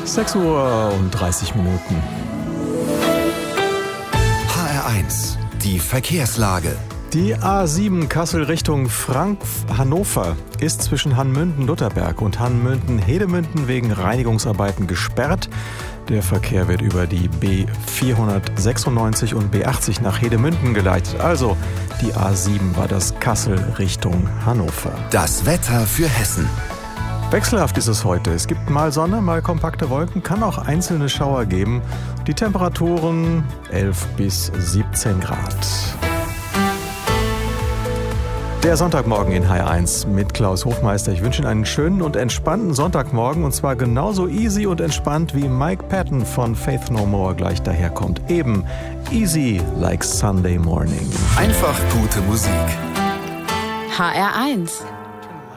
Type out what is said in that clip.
6:30 Uhr. HR1, die Verkehrslage. Die A7 Kassel Richtung Hannover ist zwischen Hannmünden-Lutherberg und Hannmünden-Hedemünden wegen Reinigungsarbeiten gesperrt. Der Verkehr wird über die B496 und B80 nach Hedemünden geleitet. Also die A7 war das Kassel Richtung Hannover. Das Wetter für Hessen. Wechselhaft ist es heute. Es gibt mal Sonne, mal kompakte Wolken, kann auch einzelne Schauer geben. Die Temperaturen 11 bis 17 Grad. Der Sonntagmorgen in HR1 mit Klaus Hofmeister. Ich wünsche Ihnen einen schönen und entspannten Sonntagmorgen und zwar genauso easy und entspannt wie Mike Patton von Faith No More gleich daherkommt. Eben easy like Sunday morning. Einfach gute Musik. HR1